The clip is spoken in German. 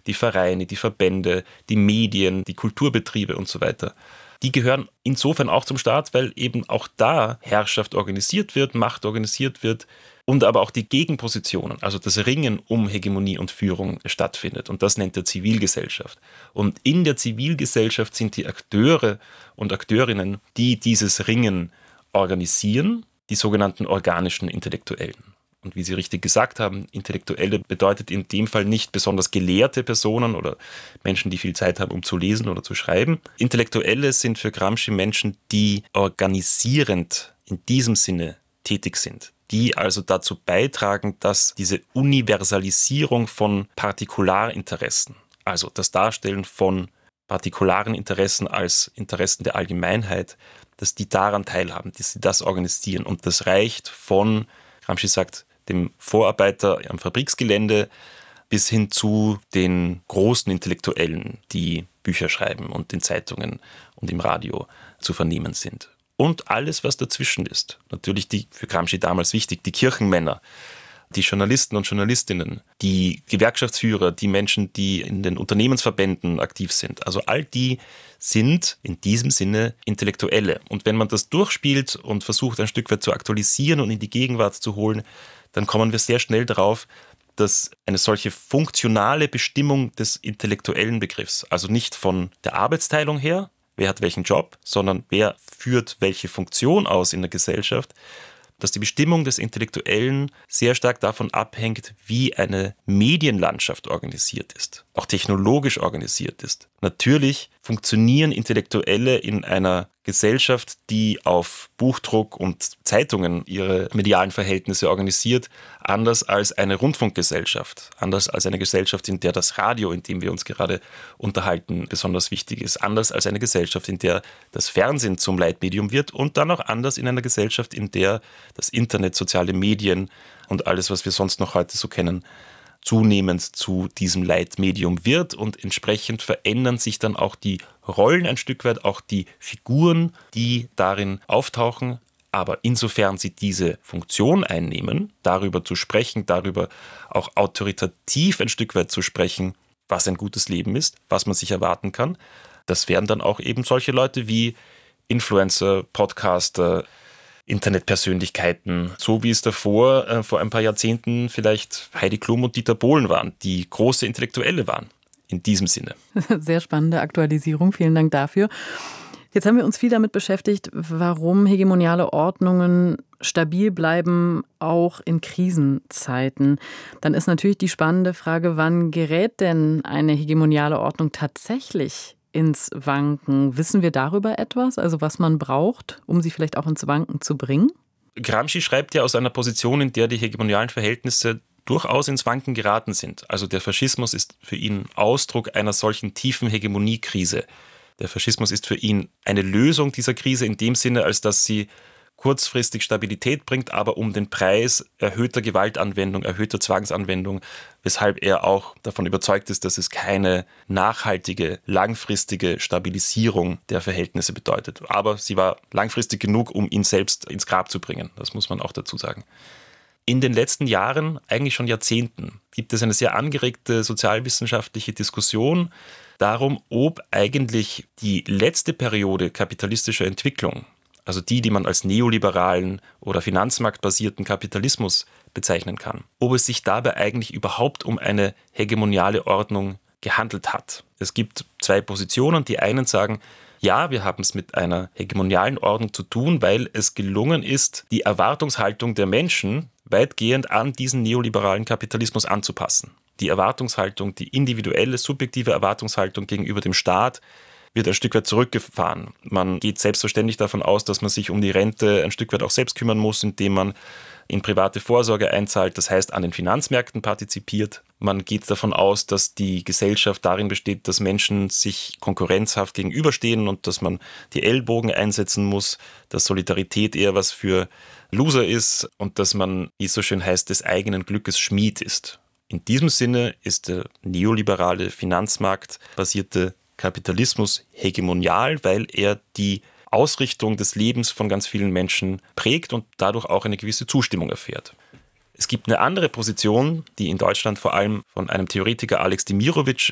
die Vereine, die Verbände, die Medien, die Kulturbetriebe und so weiter. Die gehören insofern auch zum Staat, weil eben auch da Herrschaft organisiert wird, Macht organisiert wird und aber auch die Gegenpositionen, also das Ringen um Hegemonie und Führung stattfindet. Und das nennt er Zivilgesellschaft. Und in der Zivilgesellschaft sind die Akteure und Akteurinnen, die dieses Ringen organisieren, die sogenannten organischen Intellektuellen. Und wie Sie richtig gesagt haben, Intellektuelle bedeutet in dem Fall nicht besonders gelehrte Personen oder Menschen, die viel Zeit haben, um zu lesen oder zu schreiben. Intellektuelle sind für Gramsci Menschen, die organisierend in diesem Sinne tätig sind, die also dazu beitragen, dass diese Universalisierung von Partikularinteressen, also das Darstellen von partikularen Interessen als Interessen der Allgemeinheit, dass die daran teilhaben, dass sie das organisieren. Und das reicht von, Gramsci sagt, dem Vorarbeiter am Fabriksgelände bis hin zu den großen Intellektuellen, die Bücher schreiben und in Zeitungen und im Radio zu vernehmen sind. Und alles, was dazwischen ist. Natürlich die, für Gramsci damals wichtig, die Kirchenmänner, die Journalisten und Journalistinnen, die Gewerkschaftsführer, die Menschen, die in den Unternehmensverbänden aktiv sind. Also all die sind in diesem Sinne Intellektuelle. Und wenn man das durchspielt und versucht, ein Stück weit zu aktualisieren und in die Gegenwart zu holen, dann kommen wir sehr schnell darauf, dass eine solche funktionale Bestimmung des intellektuellen Begriffs, also nicht von der Arbeitsteilung her, wer hat welchen Job, sondern wer führt welche Funktion aus in der Gesellschaft, dass die Bestimmung des Intellektuellen sehr stark davon abhängt, wie eine Medienlandschaft organisiert ist, auch technologisch organisiert ist. Natürlich funktionieren Intellektuelle in einer Gesellschaft, die auf Buchdruck und Zeitungen ihre medialen Verhältnisse organisiert, anders als eine Rundfunkgesellschaft, anders als eine Gesellschaft, in der das Radio, in dem wir uns gerade unterhalten, besonders wichtig ist, anders als eine Gesellschaft, in der das Fernsehen zum Leitmedium wird und dann auch anders in einer Gesellschaft, in der das Internet, soziale Medien und alles, was wir sonst noch heute so kennen, zunehmend zu diesem Leitmedium wird und entsprechend verändern sich dann auch die Rollen ein Stück weit, auch die Figuren, die darin auftauchen. Aber insofern sie diese Funktion einnehmen, darüber zu sprechen, darüber auch autoritativ ein Stück weit zu sprechen, was ein gutes Leben ist, was man sich erwarten kann, das wären dann auch eben solche Leute wie Influencer, Podcaster, Internetpersönlichkeiten, so wie es davor vor ein paar Jahrzehnten vielleicht Heidi Klum und Dieter Bohlen waren, die große Intellektuelle waren, in diesem Sinne. Sehr spannende Aktualisierung, vielen Dank dafür. Jetzt haben wir uns viel damit beschäftigt, warum hegemoniale Ordnungen stabil bleiben, auch in Krisenzeiten. Dann ist natürlich die spannende Frage, wann gerät denn eine hegemoniale Ordnung tatsächlich ins Wanken? Wissen wir darüber etwas, also was man braucht, um sie vielleicht auch ins Wanken zu bringen? Gramsci schreibt ja aus einer Position, in der die hegemonialen Verhältnisse durchaus ins Wanken geraten sind. Also der Faschismus ist für ihn Ausdruck einer solchen tiefen Hegemoniekrise. Der Faschismus ist für ihn eine Lösung dieser Krise in dem Sinne, als dass sie kurzfristig Stabilität bringt, aber um den Preis erhöhter Gewaltanwendung, erhöhter Zwangsanwendung, weshalb er auch davon überzeugt ist, dass es keine nachhaltige, langfristige Stabilisierung der Verhältnisse bedeutet. Aber sie war langfristig genug, um ihn selbst ins Grab zu bringen. Das muss man auch dazu sagen. In den letzten Jahren, eigentlich schon Jahrzehnten, gibt es eine sehr angeregte sozialwissenschaftliche Diskussion darum, ob eigentlich die letzte Periode kapitalistischer Entwicklung, also die man als neoliberalen oder finanzmarktbasierten Kapitalismus bezeichnen kann, ob es sich dabei eigentlich überhaupt um eine hegemoniale Ordnung gehandelt hat. Es gibt zwei Positionen. Die einen sagen, ja, wir haben es mit einer hegemonialen Ordnung zu tun, weil es gelungen ist, die Erwartungshaltung der Menschen weitgehend an diesen neoliberalen Kapitalismus anzupassen. Die Erwartungshaltung, die individuelle, subjektive Erwartungshaltung gegenüber dem Staat wird ein Stück weit zurückgefahren. Man geht selbstverständlich davon aus, dass man sich um die Rente ein Stück weit auch selbst kümmern muss, indem man in private Vorsorge einzahlt, das heißt an den Finanzmärkten partizipiert. Man geht davon aus, dass die Gesellschaft darin besteht, dass Menschen sich konkurrenzhaft gegenüberstehen und dass man die Ellbogen einsetzen muss, dass Solidarität eher was für Loser ist und dass man, wie es so schön heißt, des eigenen Glückes Schmied ist. In diesem Sinne ist der neoliberale, finanzmarktbasierte Kapitalismus hegemonial, weil er die Ausrichtung des Lebens von ganz vielen Menschen prägt und dadurch auch eine gewisse Zustimmung erfährt. Es gibt eine andere Position, die in Deutschland vor allem von einem Theoretiker Alex Demirovic